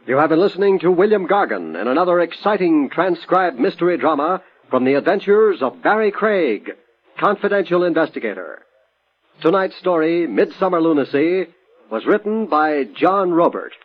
You have been listening to William Gargan in another exciting transcribed mystery drama from the adventures of Barry Craig, confidential investigator. Tonight's story, Midsummer Lunacy, was written by John Robert.